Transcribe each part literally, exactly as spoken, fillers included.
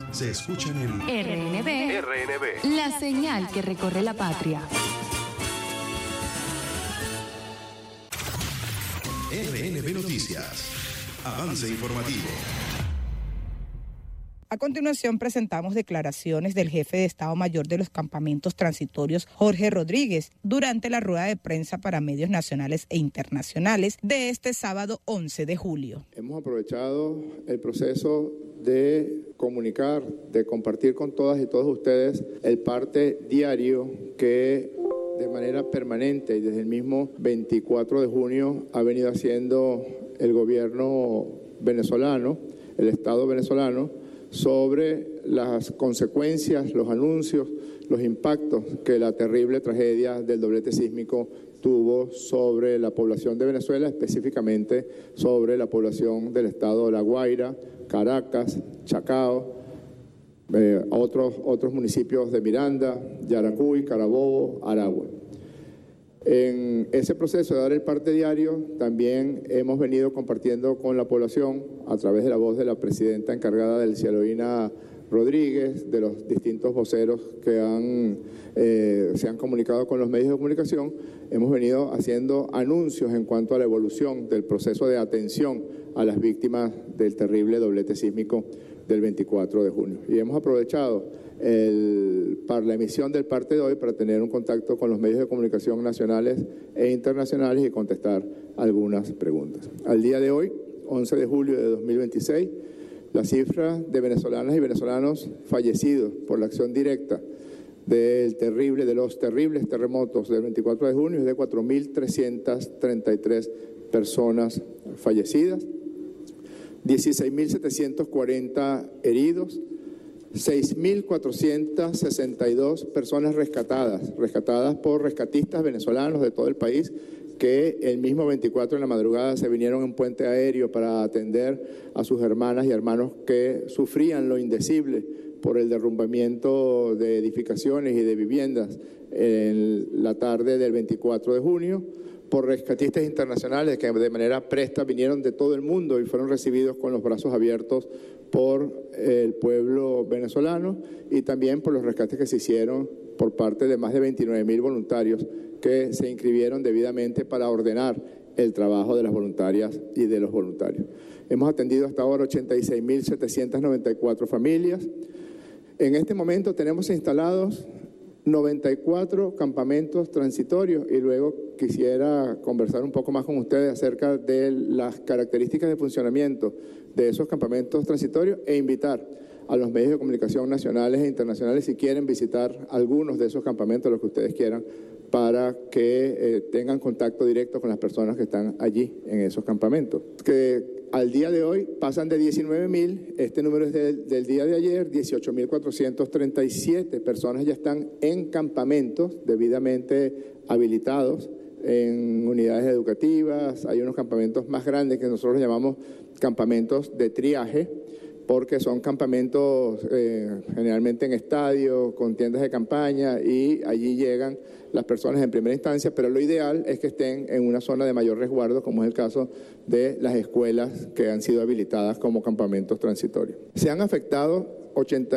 se escuchan en R N B, R N B, la señal que recorre la patria. R N B Noticias. Avance informativo. A continuación presentamos declaraciones del jefe de Estado Mayor de los Campamentos Transitorios, Jorge Rodríguez, durante la rueda de prensa para medios nacionales e internacionales de este sábado once de julio. Hemos aprovechado el proceso de comunicar, de compartir con todas y todos ustedes el parte diario que de manera permanente y desde el mismo veinticuatro de junio ha venido haciendo el gobierno venezolano, el Estado venezolano, sobre las consecuencias, los anuncios, los impactos que la terrible tragedia del doblete sísmico tuvo sobre la población de Venezuela, específicamente sobre la población del estado de La Guaira, Caracas, Chacao, eh, otros, otros municipios de Miranda, Yaracuy, Carabobo, Aragua. En ese proceso de dar el parte diario, también hemos venido compartiendo con la población, a través de la voz de la presidenta encargada del Cialoína Rodríguez, de los distintos voceros que han, eh, se han comunicado con los medios de comunicación, hemos venido haciendo anuncios en cuanto a la evolución del proceso de atención a las víctimas del terrible doblete sísmico del veinticuatro de junio. Y hemos aprovechado el, para la emisión del parte de hoy para tener un contacto con los medios de comunicación nacionales e internacionales y contestar algunas preguntas. Al día de hoy, once de julio de dos mil veintiséis, la cifra de venezolanas y venezolanos fallecidos por la acción directa del terrible, de los terribles terremotos del veinticuatro de junio es de cuatro mil trescientas treinta y tres personas fallecidas, dieciséis mil setecientos cuarenta heridos, seis mil cuatrocientas sesenta y dos personas rescatadas, rescatadas por rescatistas venezolanos de todo el país que el mismo veinticuatro en la madrugada se vinieron en puente aéreo para atender a sus hermanas y hermanos que sufrían lo indecible por el derrumbamiento de edificaciones y de viviendas en la tarde del veinticuatro de junio, por rescatistas internacionales que de manera presta vinieron de todo el mundo y fueron recibidos con los brazos abiertos por el pueblo venezolano, y también por los rescates que se hicieron por parte de más de veintinueve mil voluntarios que se inscribieron debidamente para ordenar el trabajo de las voluntarias y de los voluntarios. Hemos atendido hasta ahora ochenta y seis mil setecientas noventa y cuatro familias. En este momento tenemos instalados noventa y cuatro campamentos transitorios, y luego quisiera conversar un poco más con ustedes acerca de las características de funcionamiento de esos campamentos transitorios e invitar a los medios de comunicación nacionales e internacionales, si quieren visitar algunos de esos campamentos, los que ustedes quieran, para que eh, tengan contacto directo con las personas que están allí en esos campamentos. Que al día de hoy pasan de diecinueve mil, este número es del, del día de ayer, dieciocho mil cuatrocientas treinta y siete personas ya están en campamentos debidamente habilitados en unidades educativas. Hay unos campamentos más grandes que nosotros llamamos campamentos de triaje, porque son campamentos eh, generalmente en estadios, con tiendas de campaña, y allí llegan las personas en primera instancia, pero lo ideal es que estén en una zona de mayor resguardo, como es el caso de las escuelas que han sido habilitadas como campamentos transitorios. Se han afectado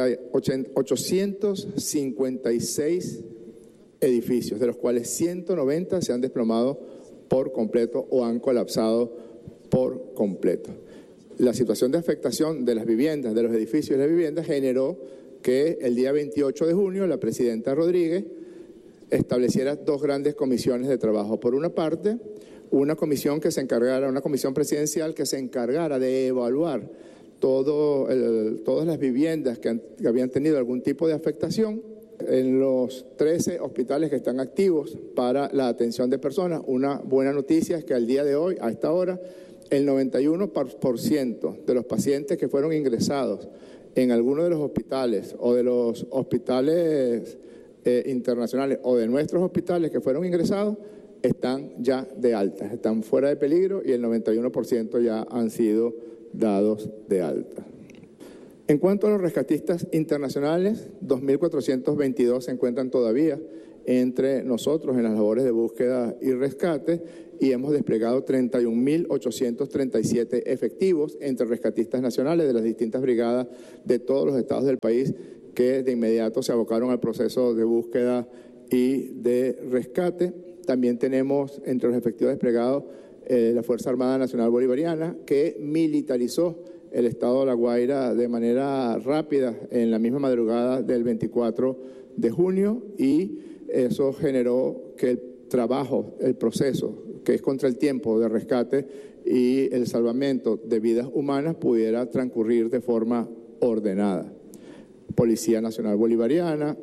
ochocientos cincuenta y seis edificios, de los cuales ciento noventa se han desplomado por completo o han colapsado por completo. La situación de afectación de las viviendas, de los edificios y las viviendas, generó que el día veintiocho de junio la presidenta Rodríguez estableciera dos grandes comisiones de trabajo. Por una parte, una comisión que se encargara, una comisión presidencial que se encargara de evaluar todo el, todas las viviendas que, han, que habían tenido algún tipo de afectación en los trece hospitales que están activos para la atención de personas. Una buena noticia es que al día de hoy, a esta hora, el noventa y uno por ciento de los pacientes que fueron ingresados en alguno de los hospitales o de los hospitales eh, internacionales o de nuestros hospitales que fueron ingresados están ya de alta, están fuera de peligro, y el noventa y uno por ciento ya han sido dados de alta. En cuanto a los rescatistas internacionales, dos mil cuatrocientos veintidós se encuentran todavía entre nosotros en las labores de búsqueda y rescate, y hemos desplegado treinta y un mil ochocientos treinta y siete efectivos entre rescatistas nacionales de las distintas brigadas de todos los estados del país que de inmediato se abocaron al proceso de búsqueda y de rescate. También tenemos entre los efectivos desplegados eh, la Fuerza Armada Nacional Bolivariana, que militarizó el estado de La Guaira de manera rápida en la misma madrugada del veinticuatro de junio, y eso generó que el trabajo, el proceso, que es contra el tiempo de rescate y el salvamento de vidas humanas, pudiera transcurrir de forma ordenada. Policía Nacional Bolivariana,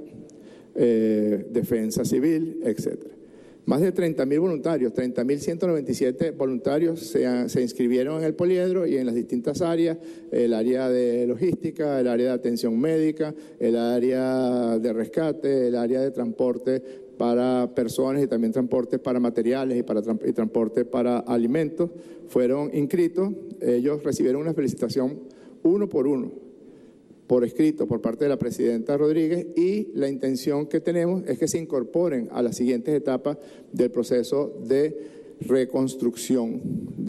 eh, Defensa Civil, etcétera. Más de treinta mil voluntarios, treinta mil ciento noventa y siete voluntarios se, se inscribieron en el poliedro y en las distintas áreas, el área de logística, el área de atención médica, el área de rescate, el área de transporte para personas y también transporte para materiales y, para, y transporte para alimentos, fueron inscritos. Ellos recibieron una felicitación uno por uno, por escrito, por parte de la presidenta Rodríguez, y la intención que tenemos es que se incorporen a las siguientes etapas del proceso de reconstrucción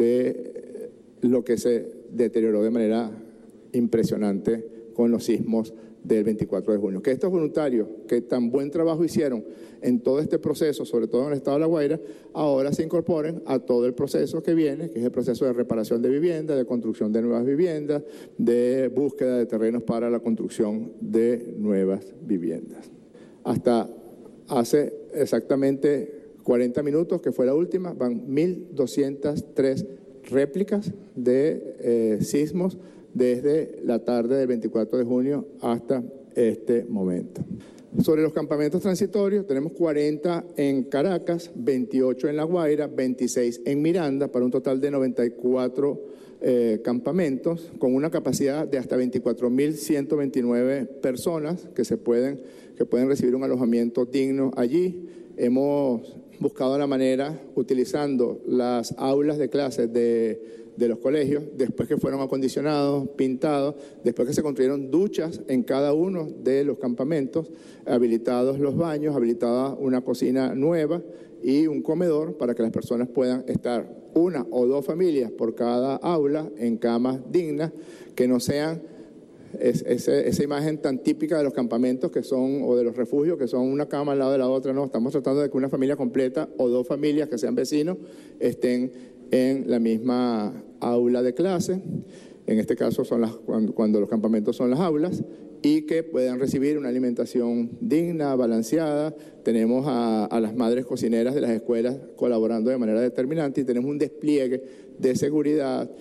de lo que se deterioró de manera impresionante con los sismos del veinticuatro de junio. Que estos voluntarios que tan buen trabajo hicieron en todo este proceso, sobre todo en el estado de La Guaira, ahora se incorporen a todo el proceso que viene, que es el proceso de reparación de viviendas, de construcción de nuevas viviendas, de búsqueda de terrenos para la construcción de nuevas viviendas. Hasta hace exactamente cuarenta minutos, que fue la última, van mil doscientas tres réplicas de eh, sismos desde la tarde del veinticuatro de junio hasta este momento. Sobre los campamentos transitorios, tenemos cuarenta en Caracas, veintiocho en La Guaira, veintiséis en Miranda, para un total de noventa y cuatro eh, campamentos, con una capacidad de hasta veinticuatro mil ciento veintinueve personas que, se pueden, que pueden recibir un alojamiento digno allí. Hemos buscado la manera, utilizando las aulas de clases de, de los colegios, después que fueron acondicionados, pintados, después que se construyeron duchas en cada uno de los campamentos, habilitados los baños, habilitada una cocina nueva y un comedor para que las personas puedan estar una o dos familias por cada aula en camas dignas, que no sean Es, ese, esa imagen tan típica de los campamentos que son, o de los refugios, que son una cama al lado de la otra. No, estamos tratando de que una familia completa o dos familias que sean vecinos estén en la misma aula de clase. En este caso son las, cuando, cuando los campamentos son las aulas, y que puedan recibir una alimentación digna, balanceada. Tenemos a, a las madres cocineras de las escuelas colaborando de manera determinante, y tenemos un despliegue de seguridad,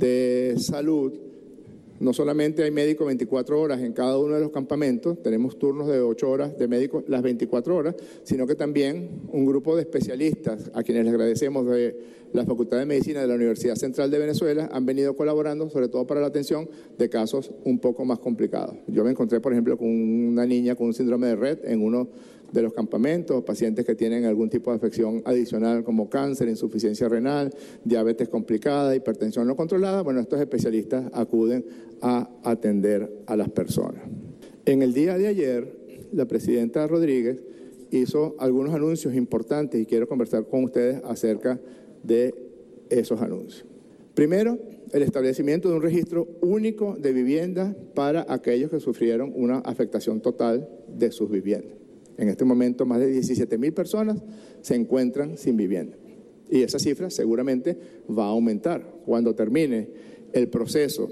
de salud. No solamente hay médicos veinticuatro horas en cada uno de los campamentos, tenemos turnos de ocho horas de médicos las veinticuatro horas, sino que también un grupo de especialistas, a quienes les agradecemos, de la Facultad de Medicina de la Universidad Central de Venezuela, han venido colaborando, sobre todo para la atención de casos un poco más complicados. Yo me encontré, por ejemplo, con una niña con un síndrome de Rett en uno de los campamentos, pacientes que tienen algún tipo de afección adicional como cáncer, insuficiencia renal, diabetes complicada, hipertensión no controlada. Bueno, estos especialistas acuden a atender a las personas. En el día de ayer, la presidenta Rodríguez hizo algunos anuncios importantes y quiero conversar con ustedes acerca de esos anuncios. Primero, el establecimiento de un registro único de viviendas para aquellos que sufrieron una afectación total de sus viviendas. En este momento, más de diecisiete mil personas se encuentran sin vivienda. Y esa cifra seguramente va a aumentar. Cuando termine el proceso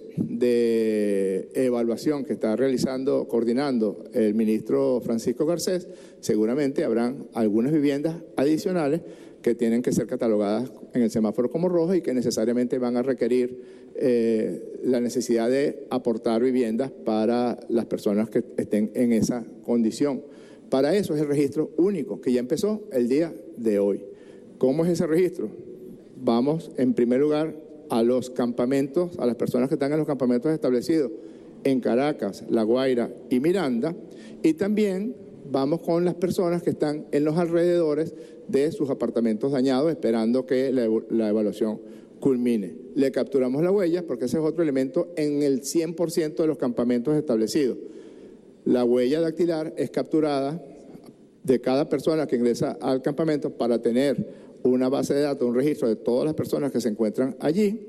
de evaluación que está realizando, coordinando el ministro Francisco Garcés, seguramente habrán algunas viviendas adicionales que tienen que ser catalogadas en el semáforo como rojas y que necesariamente van a requerir eh, la necesidad de aportar viviendas para las personas que estén en esa condición. Para eso es el registro único, que ya empezó el día de hoy. ¿Cómo es ese registro? Vamos, en primer lugar, a los campamentos, a las personas que están en los campamentos establecidos en Caracas, La Guaira y Miranda, y también vamos con las personas que están en los alrededores de sus apartamentos dañados, esperando que la, la evaluación culmine. Le capturamos la huella, porque ese es otro elemento en el cien por ciento de los campamentos establecidos. La huella dactilar es capturada de cada persona que ingresa al campamento para tener una base de datos, un registro de todas las personas que se encuentran allí,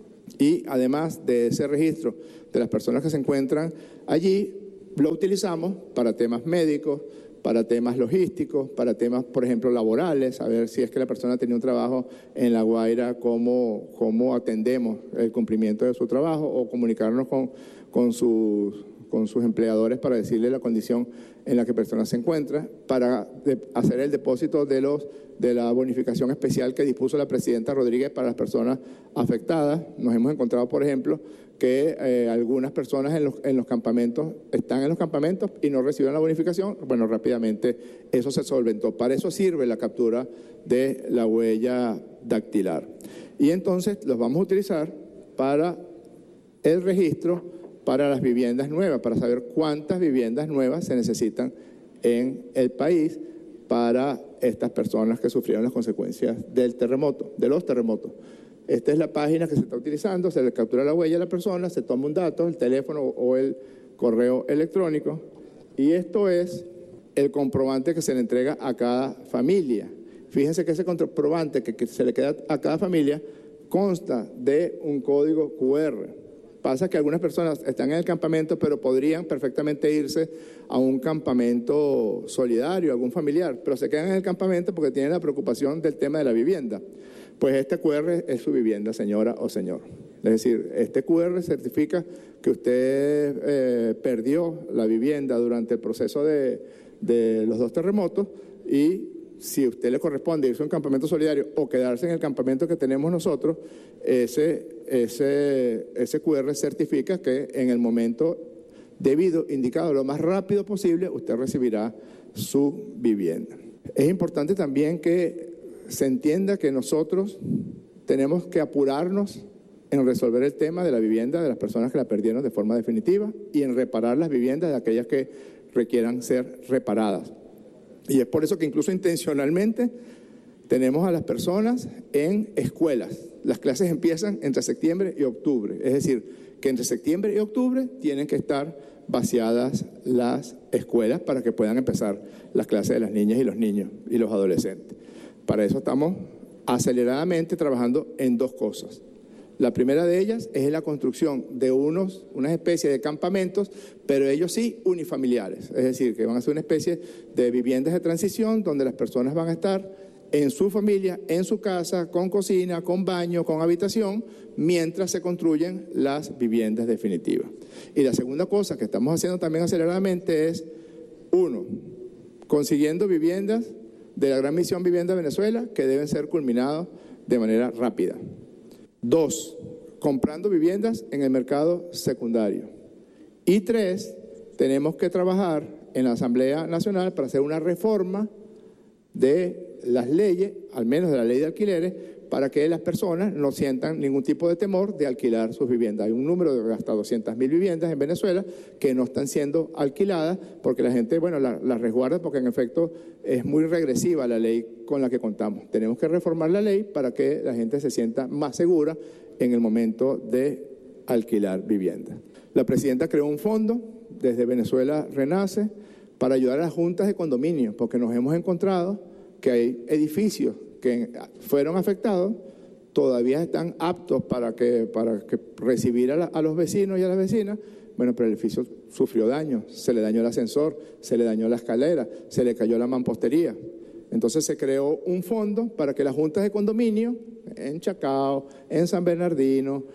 y además de ese registro de las personas que se encuentran allí, lo utilizamos para temas médicos, para temas logísticos, para temas, por ejemplo, laborales, a ver si es que la persona tenía un trabajo en La Guaira, cómo, cómo atendemos el cumplimiento de su trabajo, o comunicarnos con, con, sus, con sus empleadores para decirle la condición en la que la persona se encuentra, para de, hacer el depósito de, los, de la bonificación especial que dispuso la presidenta Rodríguez para las personas afectadas. Nos hemos encontrado, por ejemplo, que eh, algunas personas en los, en los campamentos están en los campamentos y no reciben la bonificación. Bueno, rápidamente eso se solventó. Para eso sirve la captura de la huella dactilar. Y entonces los vamos a utilizar para el registro para las viviendas nuevas, para saber cuántas viviendas nuevas se necesitan en el país para estas personas que sufrieron las consecuencias del terremoto, de los terremotos. Esta es la página que se está utilizando, se le captura la huella a la persona, se toma un dato, el teléfono o el correo electrónico, y esto es el comprobante que se le entrega a cada familia. Fíjense que ese comprobante que, que se le queda a cada familia consta de un código cu erre. Pasa que algunas personas están en el campamento, pero podrían perfectamente irse a un campamento solidario, algún familiar, pero se quedan en el campamento porque tienen la preocupación del tema de la vivienda. Pues este cu erre es su vivienda, señora o señor. Es decir, este cu erre certifica que usted eh, perdió la vivienda durante el proceso de, de los dos terremotos, y si a usted le corresponde irse a un campamento solidario o quedarse en el campamento que tenemos nosotros, ese, ese, ese cu erre certifica que en el momento debido, indicado lo más rápido posible, usted recibirá su vivienda. Es importante también que se entienda que nosotros tenemos que apurarnos en resolver el tema de la vivienda de las personas que la perdieron de forma definitiva y en reparar las viviendas de aquellas que requieran ser reparadas. Y es por eso que incluso intencionalmente tenemos a las personas en escuelas. Las clases empiezan entre septiembre y octubre, es decir, que entre septiembre y octubre tienen que estar vaciadas las escuelas para que puedan empezar las clases de las niñas y los niños y los adolescentes. Para eso estamos aceleradamente trabajando en dos cosas. La primera de ellas es la construcción de unos, una especie de campamentos, pero ellos sí unifamiliares, es decir, que van a ser una especie de viviendas de transición donde las personas van a estar en su familia, en su casa, con cocina, con baño, con habitación, mientras se construyen las viviendas definitivas. Y la segunda cosa que estamos haciendo también aceleradamente es, uno, consiguiendo viviendas de la Gran Misión Vivienda Venezuela que deben ser culminadas de manera rápida. Dos, comprando viviendas en el mercado secundario. Y tres, tenemos que trabajar en la Asamblea Nacional para hacer una reforma de las leyes, al menos de la ley de alquileres, para que las personas no sientan ningún tipo de temor de alquilar sus viviendas. Hay un número de hasta doscientas mil viviendas en Venezuela que no están siendo alquiladas porque la gente, bueno, las la resguarda porque en efecto es muy regresiva la ley con la que contamos. Tenemos que reformar la ley para que la gente se sienta más segura en el momento de alquilar viviendas. La presidenta creó un fondo desde Venezuela Renace para ayudar a las juntas de condominio, porque nos hemos encontrado que hay edificios que fueron afectados, todavía están aptos para que, para que recibir a, la, a los vecinos y a las vecinas. Bueno, pero el edificio sufrió daño, se le dañó el ascensor, se le dañó la escalera, se le cayó la mampostería. Entonces se creó un fondo para que las juntas de condominio, en Chacao, en San Bernardino,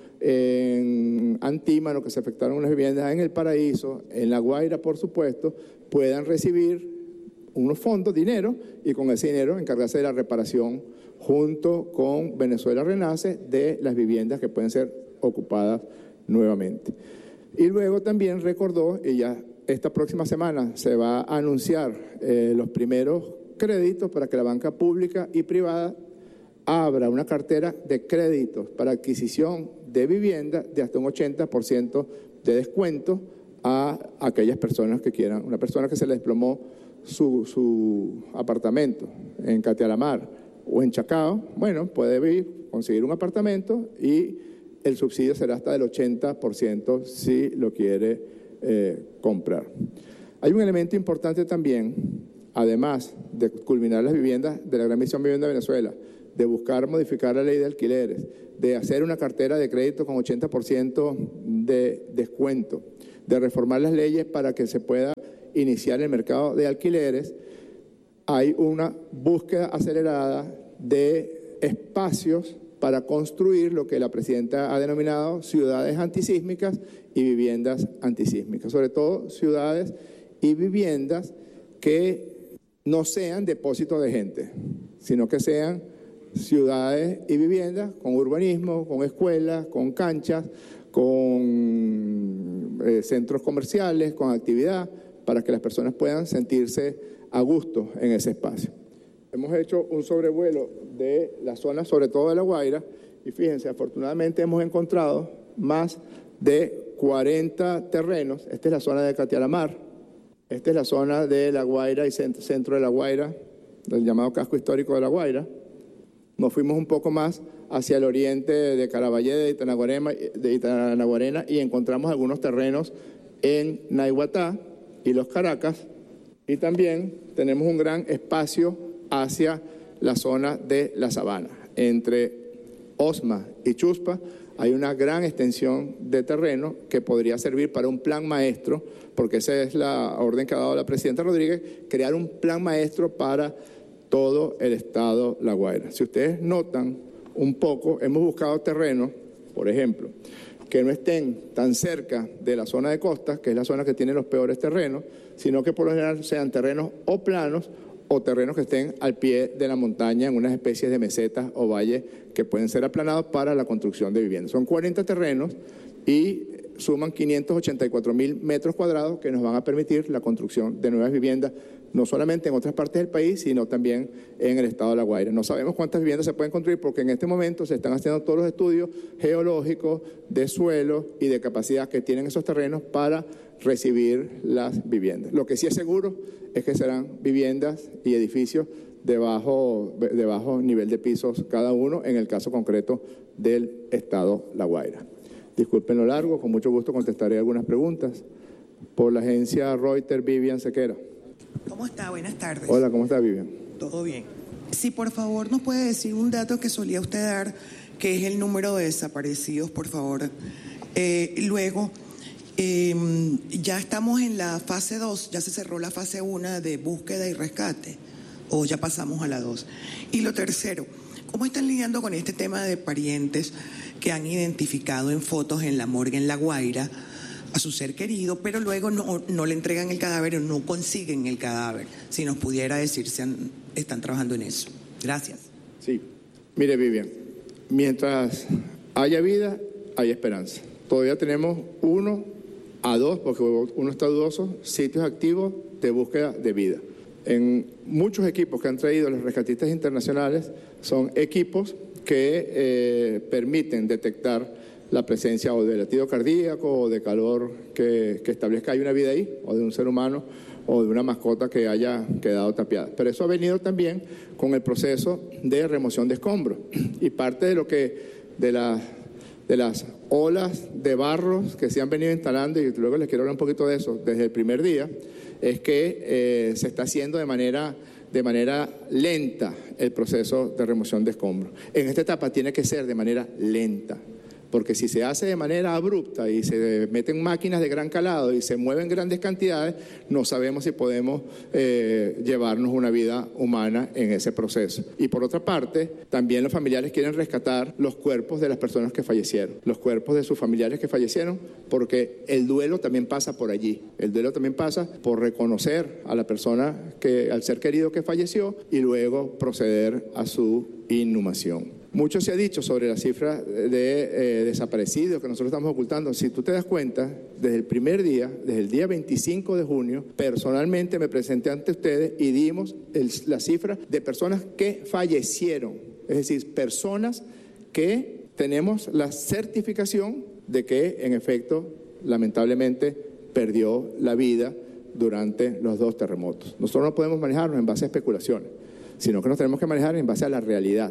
en Antímano, que se afectaron unas viviendas, en El Paraíso, en La Guaira, por supuesto, puedan recibir unos fondos, dinero, y con ese dinero encargarse de la reparación junto con Venezuela Renace de las viviendas que pueden ser ocupadas nuevamente. Y luego también recordó, y ya esta próxima semana se va a anunciar eh, los primeros créditos para que la banca pública y privada abra una cartera de créditos para adquisición de vivienda de hasta un ochenta por ciento de descuento a aquellas personas que quieran. Una persona que se le desplomó Su, su apartamento en Catialamar o en Chacao, bueno, puede ir, conseguir un apartamento y el subsidio será hasta del ochenta por ciento si lo quiere eh, comprar. Hay un elemento importante también, además de culminar las viviendas de la Gran Misión Vivienda Venezuela, de buscar modificar la ley de alquileres, de hacer una cartera de crédito con ochenta por ciento de descuento, de reformar las leyes para que se pueda iniciar el mercado de alquileres, hay una búsqueda acelerada de espacios para construir lo que la presidenta ha denominado ciudades antisísmicas y viviendas antisísmicas, sobre todo ciudades y viviendas que no sean depósitos de gente, sino que sean ciudades y viviendas con urbanismo, con escuelas, con canchas, con eh, centros comerciales, con actividad, para que las personas puedan sentirse a gusto en ese espacio. Hemos hecho un sobrevuelo de la zona, sobre todo de La Guaira, y fíjense, afortunadamente hemos encontrado más de cuarenta terrenos. Esta es la zona de Catialamar, esta es la zona de La Guaira y centro de La Guaira, del llamado casco histórico de La Guaira. Nos fuimos un poco más hacia el oriente de Caraballé, de Itanaguarema, de Itanaguarena, y encontramos algunos terrenos en Naiguatá y Los Caracas, y también tenemos un gran espacio hacia la zona de la Sabana. Entre Osma y Chuspa hay una gran extensión de terreno que podría servir para un plan maestro, porque esa es la orden que ha dado la presidenta Rodríguez, crear un plan maestro para todo el estado La Guaira. Si ustedes notan un poco, hemos buscado terrenos, por ejemplo, que no estén tan cerca de la zona de costa, que es la zona que tiene los peores terrenos, sino que por lo general sean terrenos o planos o terrenos que estén al pie de la montaña en unas especies de mesetas o valles que pueden ser aplanados para la construcción de viviendas. Son cuarenta terrenos y suman quinientos ochenta y cuatro mil metros cuadrados que nos van a permitir la construcción de nuevas viviendas, no solamente en otras partes del país, sino también en el estado de La Guaira. No sabemos cuántas viviendas se pueden construir porque en este momento se están haciendo todos los estudios geológicos, de suelo y de capacidad que tienen esos terrenos para recibir las viviendas. Lo que sí es seguro es que serán viviendas y edificios de bajo, de bajo nivel de pisos cada uno, en el caso concreto del estado La Guaira. Disculpen lo largo, con mucho gusto contestaré algunas preguntas. Por la agencia Reuters, Vivian Sequera. ¿Cómo está? Buenas tardes. Hola, ¿cómo está, Vivian? Todo bien. Si por favor nos puede decir un dato que solía usted dar, que es el número de desaparecidos, por favor. Eh, luego, eh, ya estamos en la fase dos, ya se cerró la fase uno de búsqueda y rescate, o ya pasamos a la dos. Y lo tercero, ¿cómo están lidiando con este tema de parientes que han identificado en fotos en la morgue en La Guaira a su ser querido, pero luego no, no le entregan el cadáver o no consiguen el cadáver? Si nos pudiera decir si han, están trabajando en eso. Gracias. Sí. Mire, Vivian, mientras haya vida, hay esperanza. Todavía tenemos uno a dos, porque uno está dudoso, sitios activos de búsqueda de vida. En muchos equipos que han traído los rescatistas internacionales son equipos que eh, permiten detectar la presencia o de latido cardíaco o de calor que, que establezca hay una vida ahí, o de un ser humano o de una mascota que haya quedado tapiada. Pero eso ha venido también con el proceso de remoción de escombros, y parte de lo que de, la, de las olas de barros que se han venido instalando, y luego les quiero hablar un poquito de eso, desde el primer día, es que eh, se está haciendo de manera de manera lenta el proceso de remoción de escombros. En esta etapa tiene que ser de manera lenta, porque si se hace de manera abrupta y se meten máquinas de gran calado y se mueven grandes cantidades, no sabemos si podemos eh, llevarnos una vida humana en ese proceso. Y por otra parte, también los familiares quieren rescatar los cuerpos de las personas que fallecieron, los cuerpos de sus familiares que fallecieron, porque el duelo también pasa por allí. El duelo también pasa por reconocer a la persona, que, al ser querido que falleció, y luego proceder a su inhumación. Mucho se ha dicho sobre la cifra de eh, desaparecidos que nosotros estamos ocultando. Si tú te das cuenta, desde el primer día, desde el día veinticinco de junio, personalmente me presenté ante ustedes y dimos el, la cifra de personas que fallecieron. Es decir, personas que tenemos la certificación de que, en efecto, lamentablemente, perdió la vida durante los dos terremotos. Nosotros no podemos manejarnos en base a especulaciones, sino que nos tenemos que manejar en base a la realidad.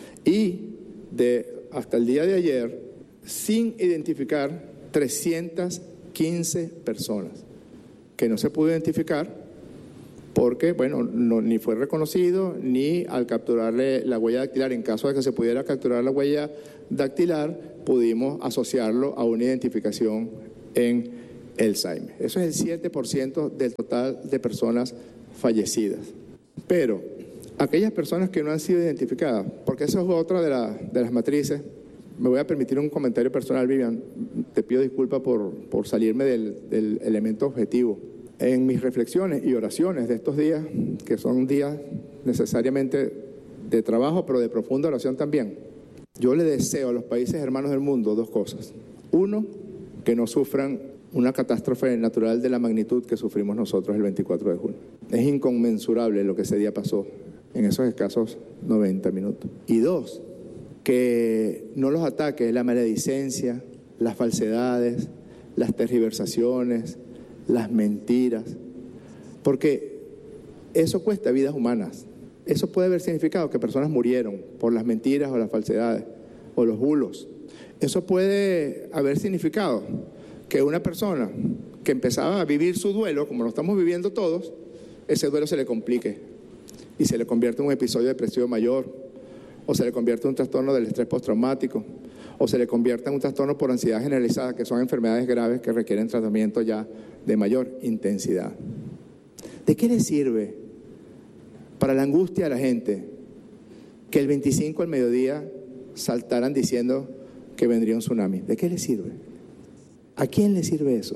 Y de hasta el día de ayer, sin identificar, trescientas quince personas que no se pudo identificar porque, bueno, no, ni fue reconocido, ni al capturarle la huella dactilar, en caso de que se pudiera capturar la huella dactilar, pudimos asociarlo a una identificación en el S A I M E. Eso es el siete por ciento del total de personas fallecidas. Pero aquellas personas que no han sido identificadas, porque eso es otra de, la, de las matrices. Me voy a permitir un comentario personal, Vivian, te pido disculpas por, por salirme del, del elemento objetivo. En mis reflexiones y oraciones de estos días, que son días necesariamente de trabajo, pero de profunda oración también, yo le deseo a los países hermanos del mundo dos cosas. Uno, que no sufran una catástrofe natural de la magnitud que sufrimos nosotros el veinticuatro de junio. Es inconmensurable lo que ese día pasó en esos escasos noventa minutos. Y dos, que no los ataque la maledicencia, las falsedades, las tergiversaciones, las mentiras, porque eso cuesta vidas humanas. Eso puede haber significado que personas murieron por las mentiras o las falsedades o los bulos. Eso puede haber significado que una persona que empezaba a vivir su duelo, como lo estamos viviendo todos, ese duelo se le complique y se le convierte en un episodio depresivo mayor, o se le convierte en un trastorno del estrés postraumático, o se le convierte en un trastorno por ansiedad generalizada, que son enfermedades graves que requieren tratamiento ya de mayor intensidad. ¿De qué le sirve para la angustia de la gente que el veinticinco al mediodía saltaran diciendo que vendría un tsunami? ¿De qué le sirve? ¿A quién le sirve eso?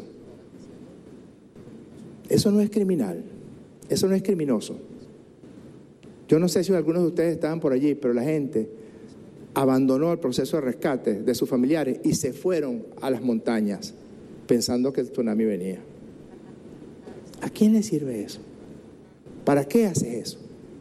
Eso no es criminal, eso no es criminoso. Yo no sé si algunos de ustedes estaban por allí, pero la gente abandonó el proceso de rescate de sus familiares y se fueron a las montañas pensando que el tsunami venía. ¿A quién le sirve eso? ¿Para qué haces eso?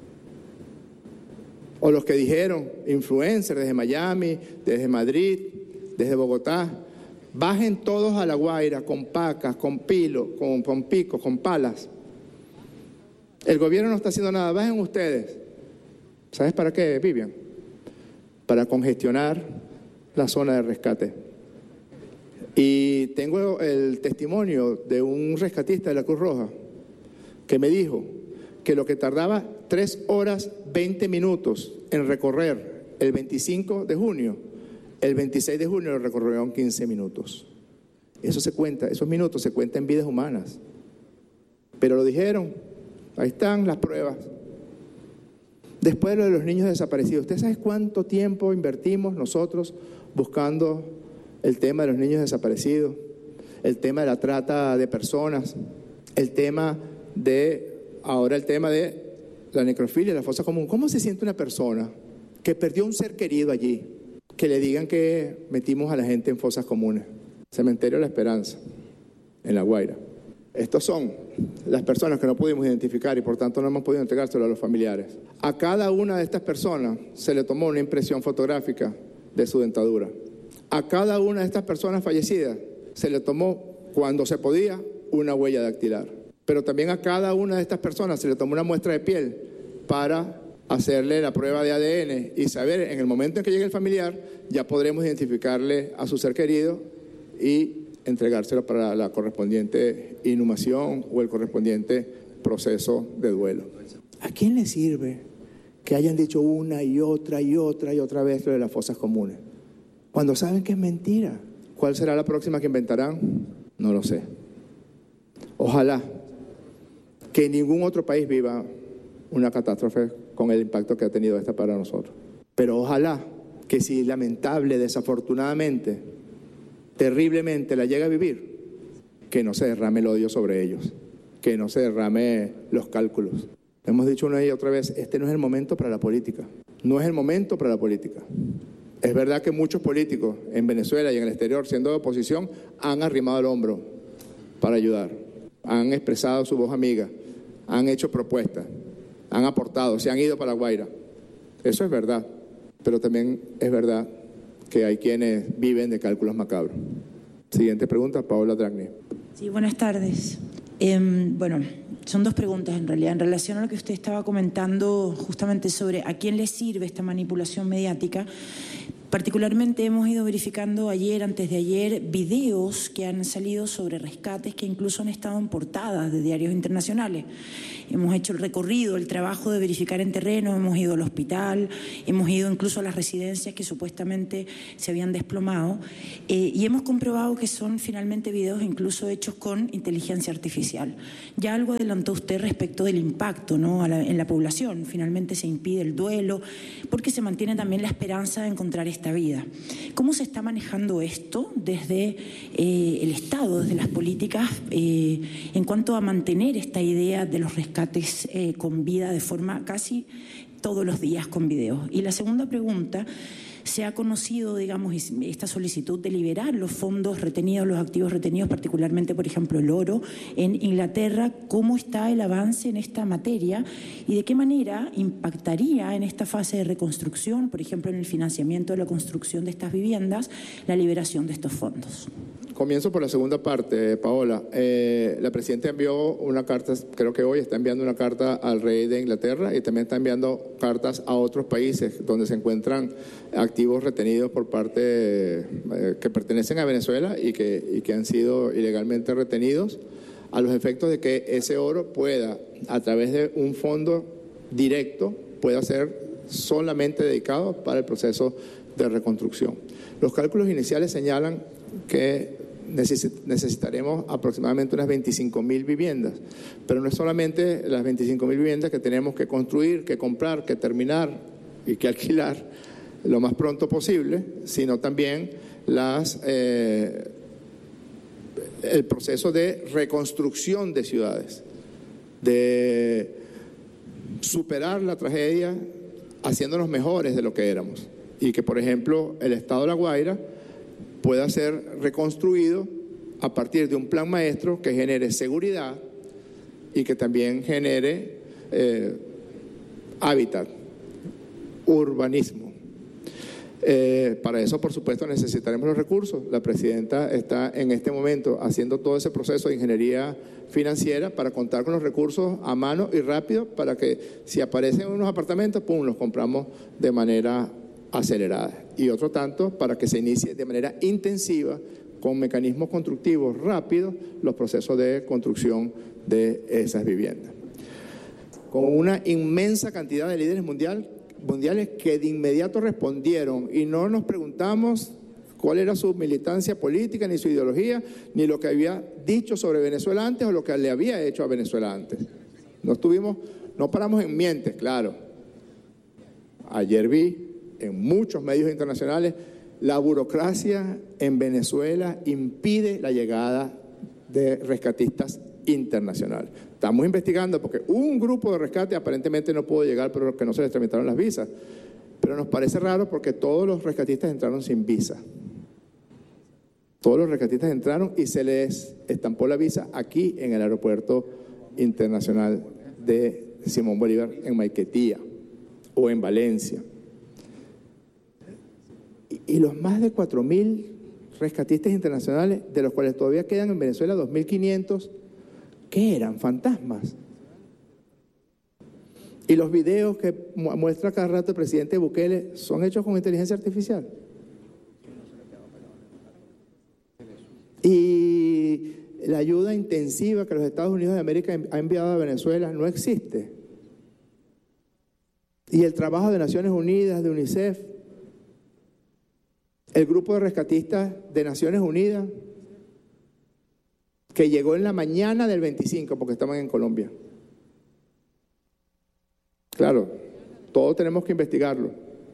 O los que dijeron, influencers desde Miami, desde Madrid, desde Bogotá, bajen todos a La Guaira con pacas, con pilo, con, con picos, con palas. El gobierno no está haciendo nada, bajen ustedes. ¿Sabes para qué, Vivian? Para congestionar la zona de rescate. Y tengo el testimonio de un rescatista de la Cruz Roja que me dijo que lo que tardaba tres horas veinte minutos en recorrer el veinticinco de junio, el veintiséis de junio lo recorrieron quince minutos. Eso se cuenta, esos minutos se cuentan en vidas humanas. Pero lo dijeron, ahí están las pruebas. Después de lo de los niños desaparecidos, ¿usted sabe cuánto tiempo invertimos nosotros buscando el tema de los niños desaparecidos, el tema de la trata de personas, el tema de, ahora el tema de la necrofilia, la fosa común? ¿Cómo se siente una persona que perdió un ser querido allí, que le digan que metimos a la gente en fosas comunes? Cementerio de la Esperanza, en La Guaira. Estos son las personas que no pudimos identificar y por tanto no hemos podido entregárselo a los familiares. A cada una de estas personas se le tomó una impresión fotográfica de su dentadura. A cada una de estas personas fallecidas se le tomó, cuando se podía, una huella dactilar. Pero también a cada una de estas personas se le tomó una muestra de piel para hacerle la prueba de A D N y saber, en el momento en que llegue el familiar, ya podremos identificarle a su ser querido y entregárselo para la correspondiente inhumación o el correspondiente proceso de duelo. ¿A quién le sirve que hayan dicho una y otra y otra y otra vez lo de las fosas comunes, cuando saben que es mentira? ¿Cuál será la próxima que inventarán? No lo sé. Ojalá que ningún otro país viva una catástrofe con el impacto que ha tenido esta para nosotros. Pero ojalá que si lamentable, desafortunadamente, terriblemente la llega a vivir, que no se derrame el odio sobre ellos, que no se derrame los cálculos. Hemos dicho una y otra vez, este no es el momento para la política, no es el momento para la política. Es verdad que muchos políticos en Venezuela y en el exterior, siendo de oposición, han arrimado el hombro para ayudar, han expresado su voz amiga, han hecho propuestas, han aportado, se han ido para La Guaira. Eso es verdad, pero también es verdad que hay quienes viven de cálculos macabros. Siguiente pregunta, Paola Dragni. Sí, buenas tardes. Eh, bueno, son dos preguntas en realidad. En relación a lo que usted estaba comentando justamente sobre a quién le sirve esta manipulación mediática, Particularmente hemos ido verificando ayer, antes de ayer, videos que han salido sobre rescates que incluso han estado en portadas de diarios internacionales. Hemos hecho el recorrido, el trabajo de verificar en terreno, hemos ido al hospital, hemos ido incluso a las residencias que supuestamente se habían desplomado eh, y hemos comprobado que son finalmente videos incluso hechos con inteligencia artificial. Ya algo adelantó usted respecto del impacto, ¿no?, a la, en la población. Finalmente se impide el duelo porque se mantiene también la esperanza de encontrar esta vida. ¿Cómo se está manejando esto desde eh, el Estado, desde las políticas, eh, en cuanto a mantener esta idea de los rescates eh, con vida de forma casi todos los días con videos? Y la segunda pregunta, ¿se ha conocido, digamos, esta solicitud de liberar los fondos retenidos, los activos retenidos, particularmente, por ejemplo, el oro en Inglaterra? ¿Cómo está el avance en esta materia y de qué manera impactaría en esta fase de reconstrucción, por ejemplo, en el financiamiento de la construcción de estas viviendas, la liberación de estos fondos? Comienzo por la segunda parte, Paola. Eh, la presidenta envió una carta, creo que hoy está enviando una carta al rey de Inglaterra y también está enviando cartas a otros países donde se encuentran activos retenidos por parte eh, que pertenecen a Venezuela y que, y que han sido ilegalmente retenidos, a los efectos de que ese oro pueda, a través de un fondo directo, pueda ser solamente dedicado para el proceso de reconstrucción. Los cálculos iniciales señalan que necesitaremos aproximadamente unas veinticinco mil viviendas, pero no es solamente las veinticinco mil viviendas que tenemos que construir, que comprar, que terminar y que alquilar lo más pronto posible, sino también las, eh, el proceso de reconstrucción de ciudades, de superar la tragedia haciéndonos mejores de lo que éramos y que, por ejemplo, el estado de La Guaira pueda ser reconstruido a partir de un plan maestro que genere seguridad y que también genere eh, hábitat, urbanismo. Eh, para eso, por supuesto, necesitaremos los recursos. La presidenta está en este momento haciendo todo ese proceso de ingeniería financiera para contar con los recursos a mano y rápido para que si aparecen unos apartamentos, pum, los compramos de manera acelerada. Y otro tanto para que se inicie de manera intensiva con mecanismos constructivos rápidos los procesos de construcción de esas viviendas. Con una inmensa cantidad de líderes mundial, mundiales que de inmediato respondieron y no nos preguntamos cuál era su militancia política, ni su ideología, ni lo que había dicho sobre Venezuela antes o lo que le había hecho a Venezuela antes. No estuvimos, no paramos en mientes, claro. Ayer vi en muchos medios internacionales, la burocracia en Venezuela impide la llegada de rescatistas internacionales. Estamos investigando porque un grupo de rescate aparentemente no pudo llegar, pero que no se les tramitaron las visas. Pero nos parece raro porque todos los rescatistas entraron sin visa. Todos los rescatistas entraron y se les estampó la visa aquí en el aeropuerto internacional de Simón Bolívar en Maiquetía o en Valencia. Y los más de cuatro mil rescatistas internacionales, de los cuales todavía quedan en Venezuela dos mil quinientos, ¿qué eran? Fantasmas. Y los videos que muestra cada rato el presidente Bukele son hechos con inteligencia artificial. Y la ayuda intensiva que los Estados Unidos de América ha enviado a Venezuela no existe. Y el trabajo de Naciones Unidas, de UNICEF, el grupo de rescatistas de Naciones Unidas, que llegó en la mañana del veinticinco, porque estaban en Colombia. Claro, todos tenemos que investigarlo.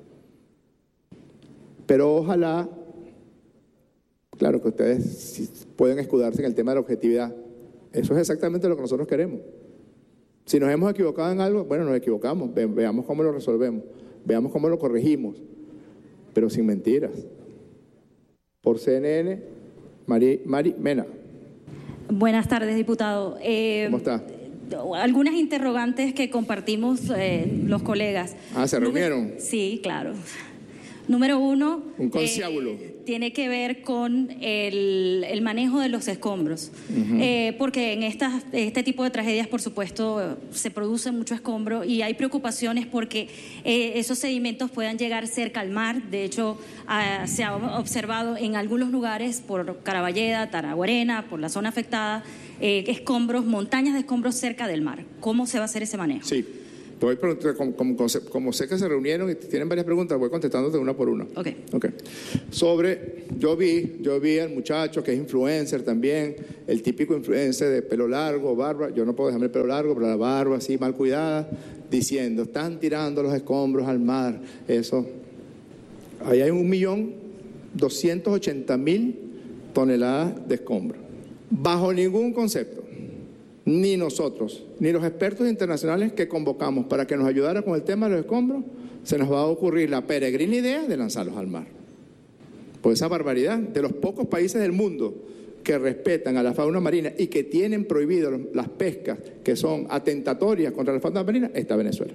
Pero ojalá, claro que ustedes pueden escudarse en el tema de la objetividad. Eso es exactamente lo que nosotros queremos. Si nos hemos equivocado en algo, bueno, nos equivocamos. Ve, veamos cómo lo resolvemos. Veamos cómo lo corregimos. Pero sin mentiras. Por C N N, Mari, Mari Mena. Buenas tardes, diputado. Eh, ¿Cómo está? Algunas interrogantes que compartimos eh, los colegas. Ah, ¿se reunieron? Sí, claro. Número uno, un conciábulo. Eh, tiene que ver con el, el manejo de los escombros. Uh-huh. eh, porque en estas, este tipo de tragedias, por supuesto, se produce mucho escombro y hay preocupaciones porque eh, esos sedimentos puedan llegar cerca al mar. De hecho, uh, se ha observado en algunos lugares, por Caraballeda, Taraguarena, por la zona afectada, eh, escombros, montañas de escombros cerca del mar. ¿Cómo se va a hacer ese manejo? Sí. Voy como, como, como sé que se reunieron y tienen varias preguntas, voy contestándote una por una. Ok. Okay. Sobre, yo vi, yo vi al muchacho que es influencer también, el típico influencer de pelo largo, barba, yo no puedo dejarme el pelo largo, pero la barba así mal cuidada, diciendo, están tirando los escombros al mar, eso. Ahí hay un millón doscientos ochenta mil toneladas de escombros. Bajo ningún concepto. Ni nosotros, ni los expertos internacionales que convocamos para que nos ayudara con el tema de los escombros, se nos va a ocurrir la peregrina idea de lanzarlos al mar. Por esa barbaridad, de los pocos países del mundo que respetan a la fauna marina y que tienen prohibido las pescas que son atentatorias contra la fauna marina, está Venezuela.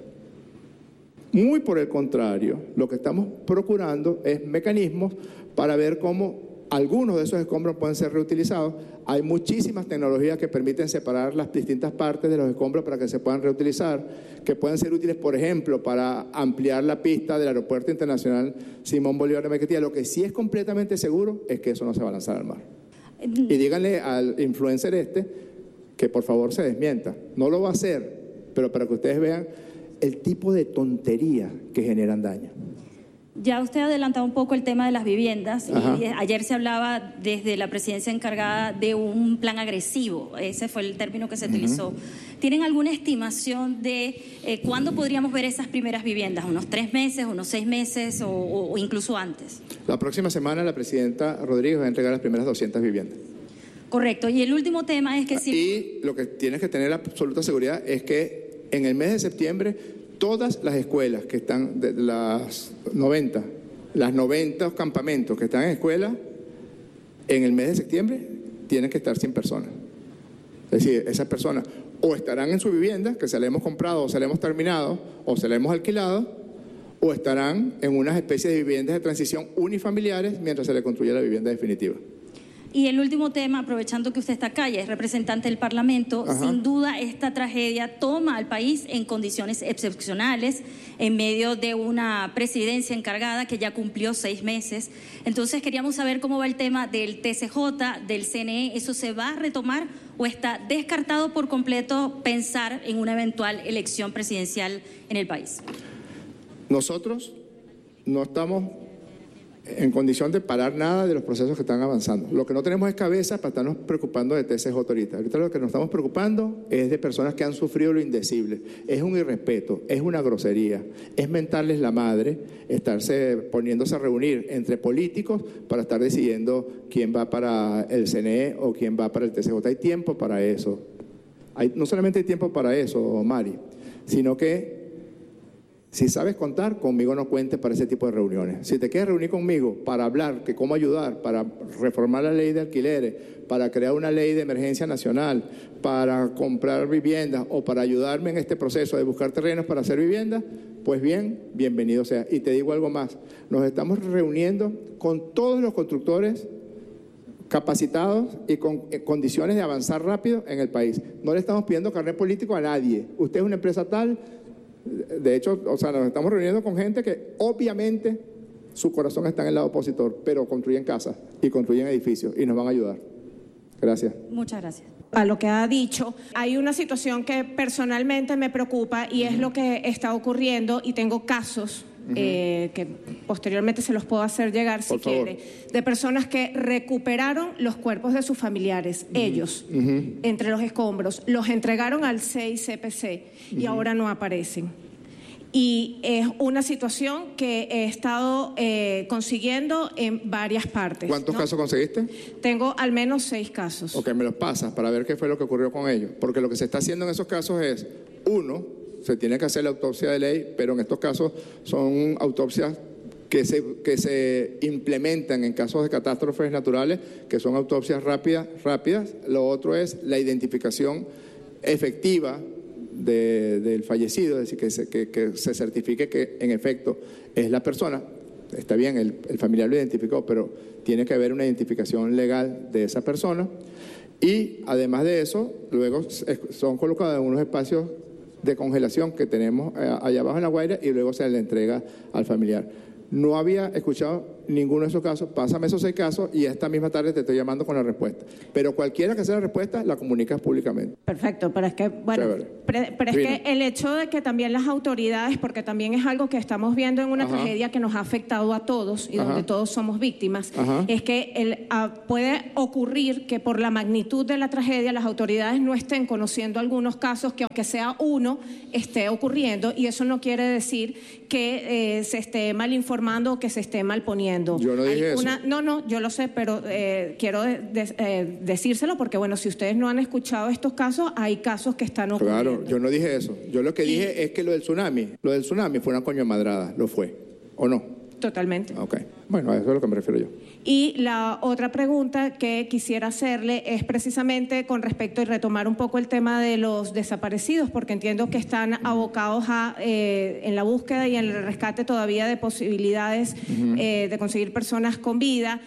Muy por el contrario, lo que estamos procurando es mecanismos para ver cómo algunos de esos escombros pueden ser reutilizados. Hay muchísimas tecnologías que permiten separar las distintas partes de los escombros para que se puedan reutilizar, que pueden ser útiles, por ejemplo, para ampliar la pista del Aeropuerto Internacional Simón Bolívar de Maiquetía. Lo que sí es completamente seguro es que eso no se va a lanzar al mar. Y díganle al influencer este que por favor se desmienta. No lo va a hacer, pero para que ustedes vean el tipo de tontería que generan daño. Ya usted ha adelantado un poco el tema de las viviendas. Ajá. Y ayer se hablaba desde la presidencia encargada de un plan agresivo, ese fue el término que se utilizó. Uh-huh. ¿Tienen alguna estimación de eh, cuándo podríamos ver esas primeras viviendas? ¿Unos tres meses, unos seis meses o, o, o incluso antes? La próxima semana la presidenta Rodríguez va a entregar las primeras doscientas viviendas. Correcto, y el último tema es que si... Y lo que tienes que tener absoluta seguridad es que en el mes de septiembre todas las escuelas que están, de las noventa, las noventa campamentos que están en escuelas, en el mes de septiembre tienen que estar cien personas. Es decir, esas personas o estarán en su vivienda, que se la hemos comprado o se la hemos terminado o se la hemos alquilado, o estarán en unas especies de viviendas de transición unifamiliares mientras se le construye la vivienda definitiva. Y el último tema, aprovechando que usted está acá y es representante del Parlamento, Ajá. sin duda esta tragedia toma al país en condiciones excepcionales, en medio de una presidencia encargada que ya cumplió seis meses. Entonces queríamos saber cómo va el tema del T C J, del C N E, ¿eso se va a retomar o está descartado por completo pensar en una eventual elección presidencial en el país? Nosotros no estamos en condición de parar nada de los procesos que están avanzando. Lo que no tenemos es cabeza para estarnos preocupando de T C J ahorita. Ahorita lo que nos estamos preocupando es de personas que han sufrido lo indecible. Es un irrespeto, es una grosería, es mentarles la madre, estarse poniéndose a reunir entre políticos para estar decidiendo quién va para el C N E o quién va para el T C J. Hay tiempo para eso. Hay, no solamente hay tiempo para eso, Mari, sino que si sabes contar, conmigo no cuentes para ese tipo de reuniones. Si te quieres reunir conmigo para hablar que cómo ayudar, para reformar la ley de alquileres, para crear una ley de emergencia nacional, para comprar viviendas o para ayudarme en este proceso de buscar terrenos para hacer viviendas, pues bien, bienvenido sea. Y te digo algo más, nos estamos reuniendo con todos los constructores capacitados y con condiciones de avanzar rápido en el país. No le estamos pidiendo carnet político a nadie. Usted es una empresa tal. De hecho, o sea, nos estamos reuniendo con gente que obviamente su corazón está en el lado opositor, pero construyen casas y construyen edificios y nos van a ayudar. Gracias. Muchas gracias. A lo que ha dicho, hay una situación que personalmente me preocupa y uh-huh. es lo que está ocurriendo y tengo casos uh-huh. eh, que posteriormente se los puedo hacer llegar si quiere, de personas que recuperaron los cuerpos de sus familiares, uh-huh. ellos, uh-huh. entre los escombros, los entregaron al C I C P C y uh-huh. ahora no aparecen. Y es una situación que he estado eh, consiguiendo en varias partes. ¿Cuántos ¿no? casos conseguiste? Tengo al menos seis casos. Ok, me los pasas para ver qué fue lo que ocurrió con ellos. Porque lo que se está haciendo en esos casos es, uno, se tiene que hacer la autopsia de ley, pero en estos casos son autopsias que se, que se implementan en casos de catástrofes naturales, que son autopsias rápidas, rápidas. Lo otro es la identificación efectiva De, del fallecido, es decir, que se, que, que se certifique que en efecto es la persona. está bien, el, el familiar lo identificó, pero tiene que haber una identificación legal de esa persona. Y además de eso, luego son colocados en unos espacios de congelación que tenemos allá abajo en La Guaira y luego se le entrega al familiar. No había escuchado ninguno de esos casos. Pásame esos seis casos y esta misma tarde te estoy llamando con la respuesta. Pero cualquiera que sea la respuesta, la comunicas públicamente. Perfecto, pero es que, bueno, pero, pero es que el hecho de que también las autoridades, porque también es algo que estamos viendo en una Ajá. tragedia que nos ha afectado a todos y Ajá. donde todos somos víctimas, Ajá. es que el, a, puede ocurrir que por la magnitud de la tragedia las autoridades no estén conociendo algunos casos que aunque sea uno, esté ocurriendo, y eso no quiere decir que eh, se esté mal informando o que se esté mal poniendo. Yo no dije eso. Una, no, no, yo lo sé, pero eh, quiero de, de, eh, decírselo porque, bueno, si ustedes no han escuchado estos casos, hay casos que están ocurriendo. Claro, yo no dije eso. Yo lo que y, dije es que lo del tsunami, lo del tsunami fue una coño madrada, lo fue, ¿o no? Totalmente. Ok, bueno, a eso es a lo que me refiero yo. Y la otra pregunta que quisiera hacerle es precisamente con respecto, y retomar un poco el tema de los desaparecidos, porque entiendo que están abocados a, eh, en la búsqueda y en el rescate todavía de posibilidades uh-huh. eh, de conseguir personas con vida.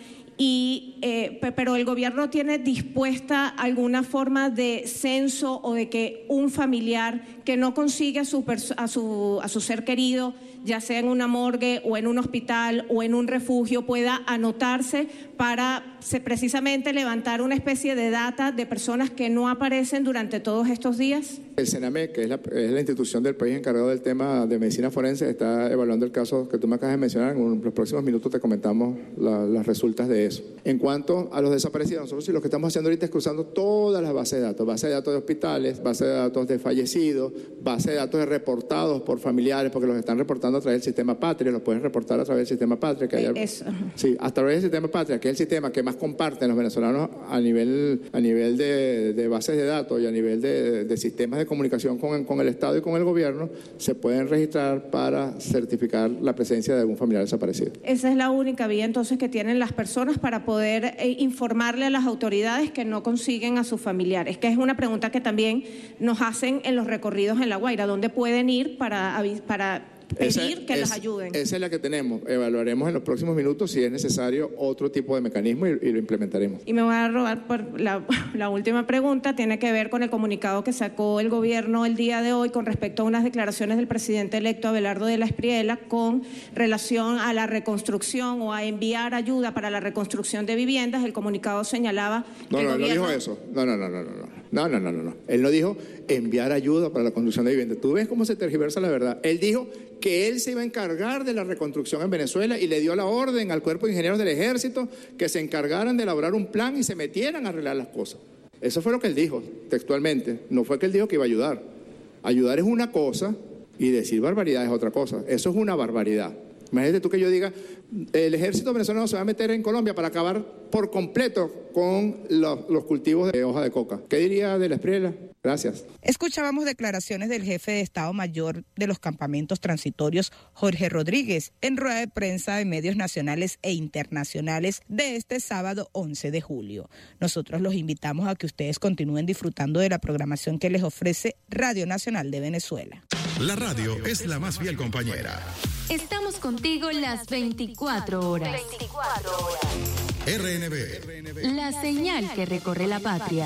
Y, eh, pero el gobierno tiene dispuesta alguna forma de censo o de que un familiar que no consigue a su, a su, a su ser querido, ya sea en una morgue o en un hospital o en un refugio, pueda anotarse para se, precisamente levantar una especie de data de personas que no aparecen durante todos estos días? El CENAME, que es la, es la institución del país encargada del tema de medicina forense, está evaluando el caso que tú me acabas de mencionar. En los próximos minutos te comentamos la, las resultas de eso. En cuanto a los desaparecidos, nosotros sí lo que estamos haciendo ahorita es cruzando todas las bases de datos, base de datos de hospitales, base de datos de fallecidos, base de datos de reportados por familiares, porque los están reportando a través del sistema Patria, los pueden reportar a través del sistema Patria. Que haya, eso. Sí, a través del sistema Patria, que es el sistema que más comparten los venezolanos a nivel, a nivel de, de bases de datos y a nivel de, de sistemas de comunicación con, con el Estado y con el gobierno, se pueden registrar para certificar la presencia de algún familiar desaparecido. Esa es la única vía entonces que tienen las personas para poder eh, informarle a las autoridades que no consiguen a sus familiares, que es una pregunta que también nos hacen en los recorridos en La Guaira, ¿dónde pueden ir para, para pedir esa, que es, las ayuden? Esa es la que tenemos. Evaluaremos en los próximos minutos si es necesario otro tipo de mecanismo y, y lo implementaremos. Y me voy a robar por la, la última pregunta, tiene que ver con el comunicado que sacó el gobierno el día de hoy con respecto a unas declaraciones del presidente electo Abelardo de la Espriella con relación a la reconstrucción o a enviar ayuda para la reconstrucción de viviendas. El comunicado señalaba no, que no, el no gobierno... dijo eso. No, no, no, no, no, no. No, no, no, no, no. Él no dijo enviar ayuda para la construcción de viviendas. Tú ves cómo se tergiversa la verdad. Él dijo que él se iba a encargar de la reconstrucción en Venezuela y le dio la orden al cuerpo de ingenieros del ejército que se encargaran de elaborar un plan y se metieran a arreglar las cosas. Eso fue lo que él dijo textualmente. No fue que él dijo que iba a ayudar. Ayudar es una cosa y decir barbaridad es otra cosa. Eso es una barbaridad. Imagínate tú que yo diga, el ejército venezolano se va a meter en Colombia para acabar por completo con los, los cultivos de hoja de coca. ¿Qué diría de la Espriella? Gracias. Escuchábamos declaraciones del jefe de Estado Mayor de los Campamentos Transitorios, Jorge Rodríguez, en rueda de prensa de medios nacionales e internacionales de este sábado once de julio. Nosotros los invitamos a que ustedes continúen disfrutando de la programación que les ofrece Radio Nacional de Venezuela. La radio es la más fiel compañera. Estamos contigo las veinticuatro horas. veinticuatro horas. R N B. La señal que recorre la patria.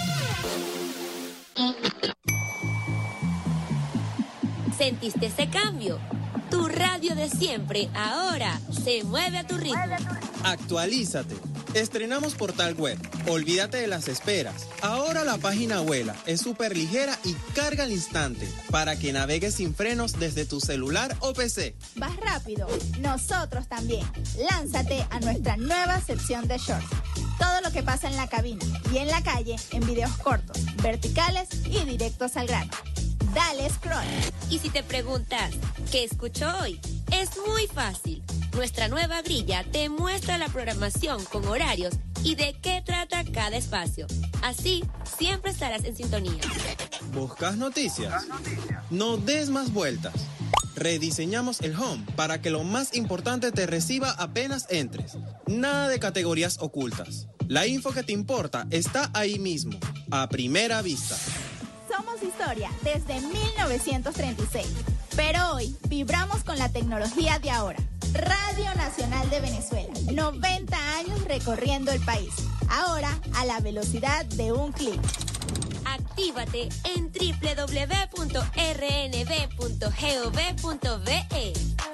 ¿Sentiste ese cambio? Tu radio de siempre ahora se mueve a tu ritmo. Actualízate. Estrenamos portal web. Olvídate de las esperas. Ahora la página vuela, es súper ligera y carga al instante para que navegues sin frenos desde tu celular o P C. Vas rápido. Nosotros también. Lánzate a nuestra nueva sección de shorts. Todo lo que pasa en la cabina y en la calle en videos cortos, verticales y directos al grano. Dale scroll. Y si te preguntas, ¿qué escucho hoy? Es muy fácil. Nuestra nueva grilla te muestra la programación con horarios y de qué trata cada espacio. Así, siempre estarás en sintonía. ¿Buscas noticias? No des más vueltas. Rediseñamos el home para que lo más importante te reciba apenas entres. Nada de categorías ocultas. La info que te importa está ahí mismo, a primera vista. Somos historia desde mil novecientos treinta y seis, pero hoy vibramos con la tecnología de ahora. Radio Nacional de Venezuela. noventa años recorriendo el país. Ahora a la velocidad de un clic. Actívate en doble u doble u doble u punto erre ene ve punto gov punto be.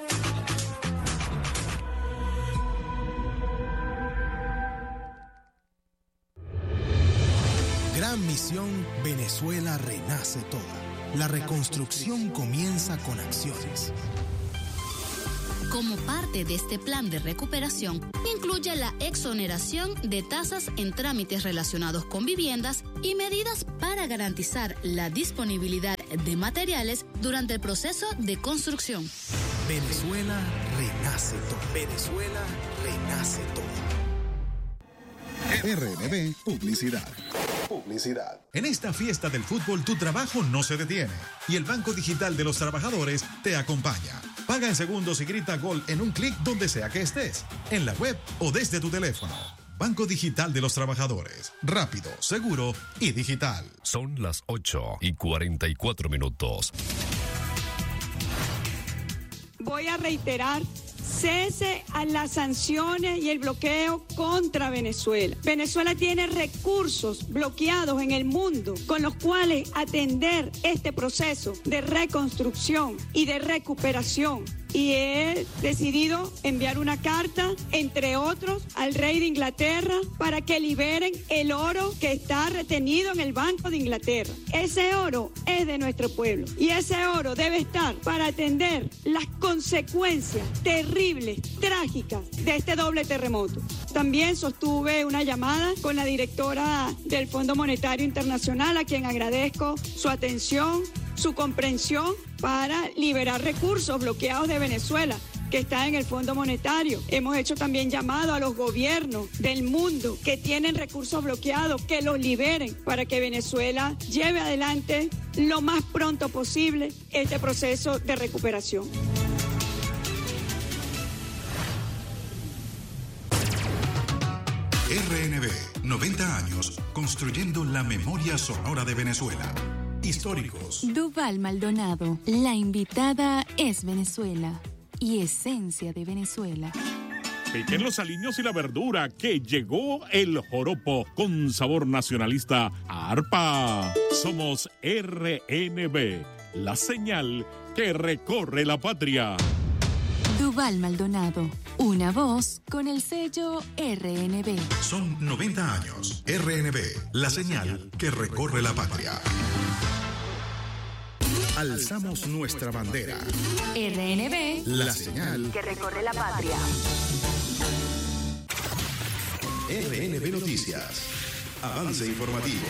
Gran misión, Venezuela renace toda. La reconstrucción comienza con acciones. Como parte de este plan de recuperación, incluye la exoneración de tasas en trámites relacionados con viviendas y medidas para garantizar la disponibilidad de materiales durante el proceso de construcción. Venezuela renace todo. Venezuela renace todo. R N B Publicidad. Publicidad. En esta fiesta del fútbol tu trabajo no se detiene y el Banco Digital de los Trabajadores te acompaña. Paga en segundos y grita gol en un clic donde sea que estés, en la web o desde tu teléfono. Banco Digital de los Trabajadores. Rápido, seguro y digital. Son las ocho y cuarenta y cuatro minutos. Voy a reiterar: cese a las sanciones y el bloqueo contra Venezuela. Venezuela tiene recursos bloqueados en el mundo con los cuales atender este proceso de reconstrucción y de recuperación. Y he decidido enviar una carta, entre otros, al rey de Inglaterra para que liberen el oro que está retenido en el Banco de Inglaterra. Ese oro es de nuestro pueblo y ese oro debe estar para atender las consecuencias terribles, trágicas de este doble terremoto. También sostuve una llamada con la directora del Fondo Monetario Internacional, a quien agradezco su atención, su comprensión para liberar recursos bloqueados de Venezuela, que está en el Fondo Monetario. Hemos hecho también llamado a los gobiernos del mundo que tienen recursos bloqueados, que los liberen para que Venezuela lleve adelante lo más pronto posible este proceso de recuperación. R N B, noventa años construyendo la memoria sonora de Venezuela. Históricos. Duval Maldonado, la invitada es Venezuela y esencia de Venezuela. Piquen los aliños y la verdura, que llegó el joropo con sabor nacionalista a arpa. Somos R N B, la señal que recorre la patria. Duval Maldonado, una voz con el sello R N B. Son noventa años. R N B, la señal que recorre la patria. Alzamos nuestra bandera. R N B, la señal que recorre la patria. R N B Noticias. Avance informativo.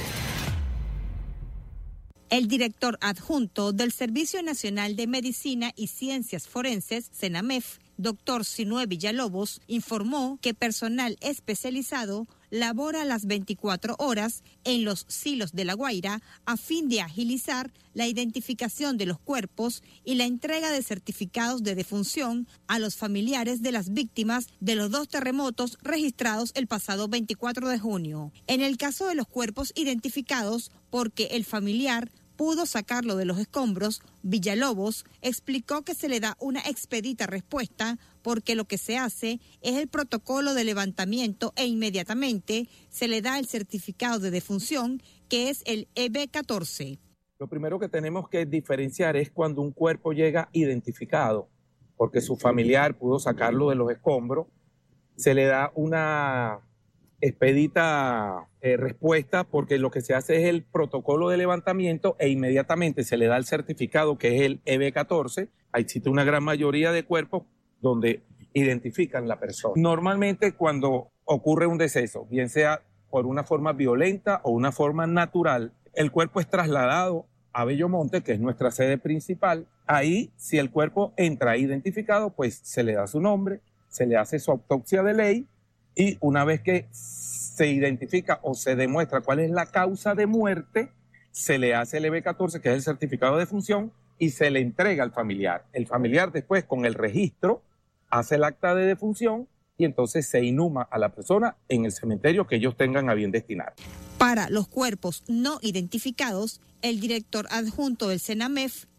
El director adjunto del Servicio Nacional de Medicina y Ciencias Forenses, CENAMEF, doctor Sinue Villalobos, informó que personal especializado labora las veinticuatro horas en los silos de La Guaira a fin de agilizar la identificación de los cuerpos y la entrega de certificados de defunción a los familiares de las víctimas de los dos terremotos registrados el pasado veinticuatro de junio. En el caso de los cuerpos identificados porque el familiar pudo sacarlo de los escombros, Villalobos explicó que se le da una expedita respuesta porque lo que se hace es el protocolo de levantamiento e inmediatamente se le da el certificado de defunción, que es el E B catorce. Lo primero que tenemos que diferenciar es cuando un cuerpo llega identificado, porque su familiar pudo sacarlo de los escombros, se le da una expedita eh, respuesta porque lo que se hace es el protocolo de levantamiento e inmediatamente se le da el certificado, que es el E B catorce. Existe una gran mayoría de cuerpos donde identifican la persona. Normalmente cuando ocurre un deceso, bien sea por una forma violenta o una forma natural, el cuerpo es trasladado a Bellomonte, que es nuestra sede principal. Ahí, si el cuerpo entra identificado, pues se le da su nombre, se le hace su autopsia de ley y una vez que se identifica o se demuestra cuál es la causa de muerte, se le hace el E B catorce, que es el certificado de defunción, y se le entrega al familiar. El familiar después, con el registro, hace el acta de defunción y entonces se inhuma a la persona en el cementerio que ellos tengan a bien destinar. Para los cuerpos no identificados, el director adjunto del CENAMEF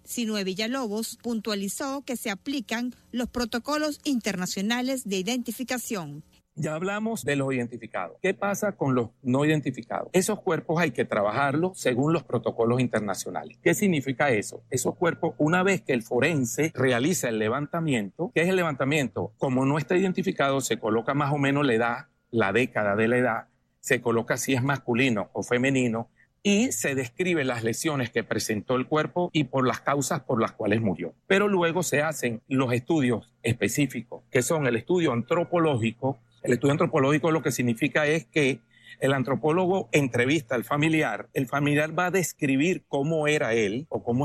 Sinue Villalobos puntualizó que se aplican los protocolos internacionales de identificación. Ya hablamos de los identificados. ¿Qué pasa con los no identificados? Esos cuerpos hay que trabajarlos según los protocolos internacionales. ¿Qué significa eso? Esos cuerpos, una vez que el forense realiza el levantamiento, ¿qué es el levantamiento? Como no está identificado, se coloca más o menos la edad, la década de la edad, se coloca si es masculino o femenino y se describe las lesiones que presentó el cuerpo y por las causas por las cuales murió. Pero luego se hacen los estudios específicos, que son el estudio antropológico. El estudio antropológico lo que significa es que el antropólogo entrevista al familiar, el familiar va a describir cómo era él o cómo